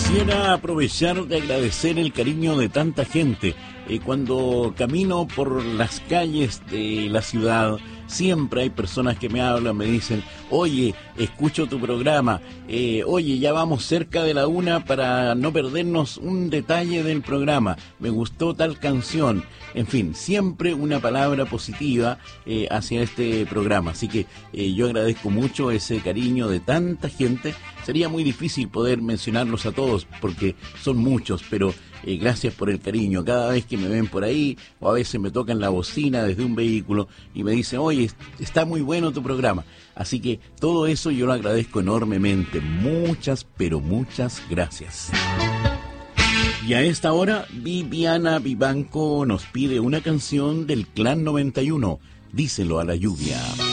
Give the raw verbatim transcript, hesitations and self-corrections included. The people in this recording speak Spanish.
Quisiera aprovechar de agradecer el cariño de tanta gente. Eh, cuando camino por las calles de la ciudad, siempre hay personas que me hablan, me dicen, oye, escucho tu programa, eh, oye, ya vamos cerca de la una para no perdernos un detalle del programa, me gustó tal canción. En fin, siempre una palabra positiva eh, hacia este programa. Así que eh, yo agradezco mucho ese cariño de tanta gente. Sería muy difícil poder mencionarlos a todos porque son muchos, pero eh, gracias por el cariño. Cada vez que me ven por ahí o a veces me tocan la bocina desde un vehículo y me dicen, oye, está muy bueno tu programa. Así que todo eso yo lo agradezco enormemente. Muchas, pero muchas gracias. Y a esta hora, Viviana Vivanco nos pide una canción del Clan noventa y uno, Díselo a la lluvia.